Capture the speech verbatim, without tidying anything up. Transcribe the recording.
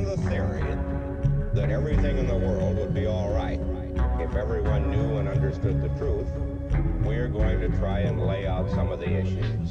the theory that everything in the world would be all right if everyone knew and understood the truth, we are going to try and lay out some of the issues.